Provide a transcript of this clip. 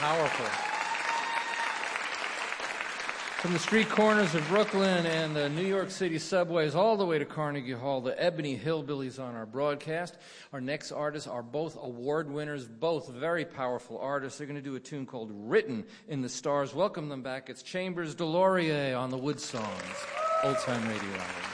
Powerful. From the street corners of Brooklyn and the New York City subways all the way to Carnegie Hall, the Ebony Hillbillies on our broadcast. Our next artists are both award winners, both very powerful artists. They're going to do a tune called Written in the Stars. Welcome them back. It's Chambers DesLauriers on the Wood Songs, Old Time Radio Hour.